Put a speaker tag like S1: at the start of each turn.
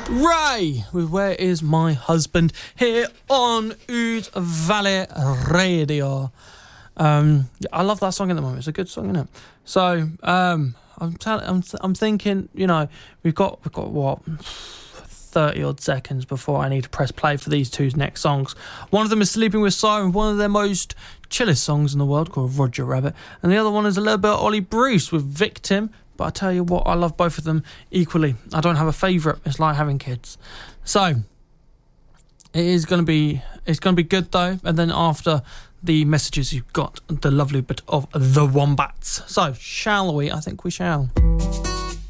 S1: Ray with Where Is My Husband here on Oud Valley Radio. I love that song at the moment. It's a good song, isn't it? So I'm thinking, you know, we've got what, 30 odd seconds before I need to press play for these two next songs. One of them is Sleeping with Siren, one of their most chillest songs in the world, called Roger Rabbit, and the other one is a little bit of Ollie Bruce with Victim. But I tell you what, I love both of them equally. I don't have a favourite. It's like having kids. So it's going to be good though. And then after the messages, you've got the lovely bit of the Wombats. So shall we? I think we shall.